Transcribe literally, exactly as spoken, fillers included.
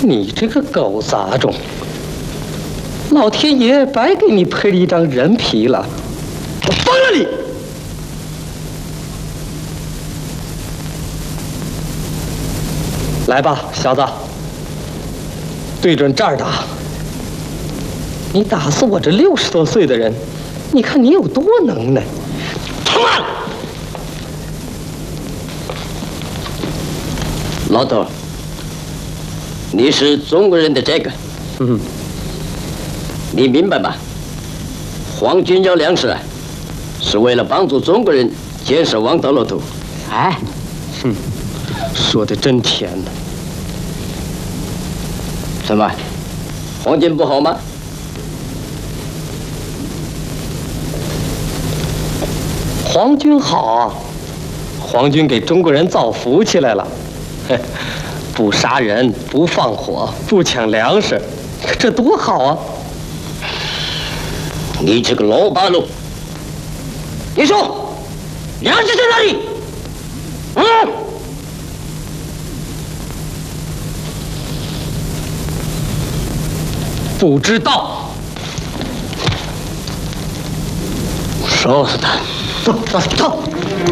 你这个狗杂种！老天爷白给你配了一张人皮了，我疯了你！来吧，小子，对准这儿打！你打死我这六十多岁的人，你看你有多能耐！他妈！ 老头，你是中国人的这个， 嗯。 你明白吗？皇军要粮食啊，是为了帮助中国人建设王道路途。 哎，哼，说的真甜呢。 什么？皇军不好吗？ 皇军好啊，皇军给中国人造福气来了。嘿，不杀人，不放火，不抢粮食，这多好啊！ 你这个老八路，你说粮食在哪里？嗯， 不知道。 烧死他！ 走走走！